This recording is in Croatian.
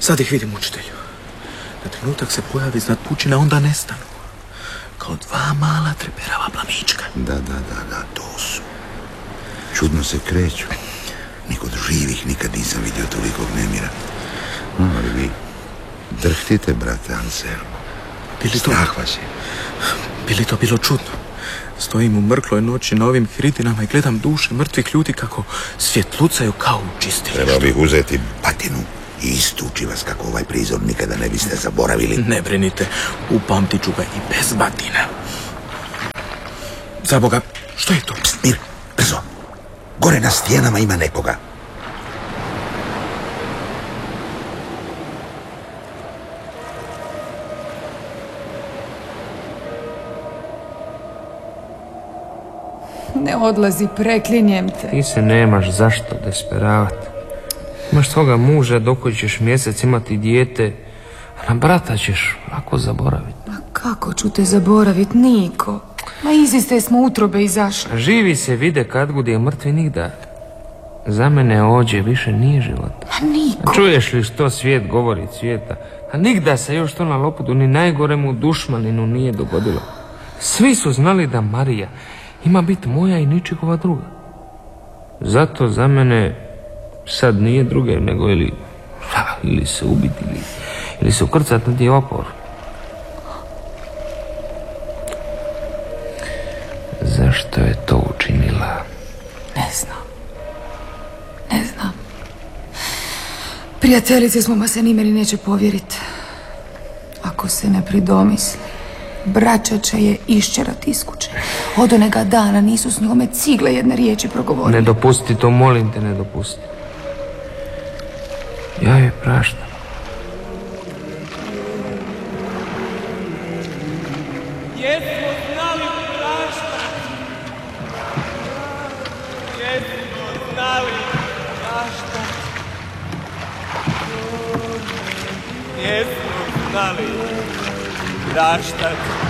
Sad ih vidim, učitelju. Na trenutak se pojavi iznad pučine, onda nestanu. Kao dva mala treperava plamička. Da, to su. Čudno se kreću. Nikod živih nikad nisam vidio tolikog nemira. Ali vi drhtite, brate Anselmo. Strah vas je. Bili to bilo čudno. Stojim u mrkloj noći na ovim hridinama i gledam duše mrtvih ljudi kako svjetlucaju kao u čistilištu. Treba bih uzeti batinu i istuči vas kako ovaj prizor nikada ne biste zaboravili. Ne brinite, upamtit ću ga i bez batina. Za Boga, što je to? Pst, mir, brzo. Gore na stijenama ima nekoga. Ne odlazi, preklinjem te. Ti se nemaš zašto desperavati. Imaš svoga muža dok ćeš mjesec imati dijete, a na brata ćeš lako zaboraviti. Ma kako ću te zaboravit, Niko? Ma iz iste smo utrobe izašli. Živi se vide kad gdje je mrtvi nigda. Za mene ođe više nije život. A Niko? Čuješ li što svijet govori Cvijeta? A nigda se još to na Lopudu ni najgoremu dušmaninu nije dogodilo. Svi su znali da Marija ima biti moja i ničegova druga. Zato za mene sad nije druge nego ili se ubiti ili se ukrcat na dio opor. Zašto je to učinila? Ne znam. Prijateljice smo, ma se ni meni neće povjerit. Ako se ne pridomisli, braća će je iščerati iz kuće. Od onega dana nisu s njome cigle jedne riječi progovorili. Ne dopusti to, molim te, ne dopusti. Ja joj praštam. Jesmo znali praštam. Jesmo znali praštam. Jesmo znali praštam.